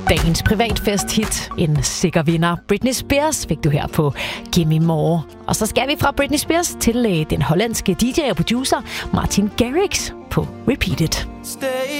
Dagens privatfest-hit, en sikker vinder. Britney Spears fik du her på Gimme More. Og så skal vi fra Britney Spears til den hollandske DJ og producer Martin Garrix på Repeat It.